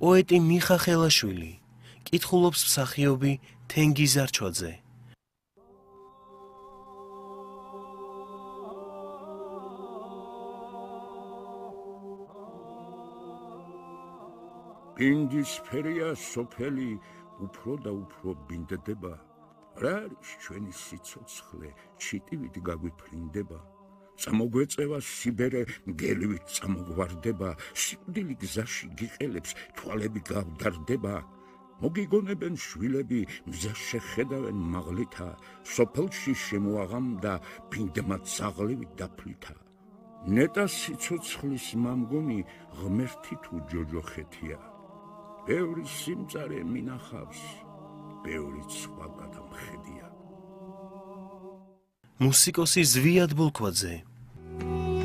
პოეტი მიხა ხელაშვილი, კითხულობს მსახიობი თენგიზ არჩვაძე. ბინდისფერია სოფელი უფრო და უფრო ბინდდება. რა არის ჩვენი სიცოცხლე, ჩიტივით გაგვიფრინდება. წამოგვეწევა სიბერე, მგელივით წამოგვარდება, სიკვდილი გზაში გიყელებს, თვალები გავდარდება. მოგიგონებენ შვილები, მზას შეხედავენ მაღლითა, სოფელში შემოაღამდა ბინდმა ძაღლივით დაფლითა. ნეტა სიცოცხლის მამგონი ღმერთი თუ ჯოჯოხეთია. ბევრი სიმწარე მინახავს, ბევრი სხვა გადამხედია. მუსიკოსი ზვიად ბოლქვაძე.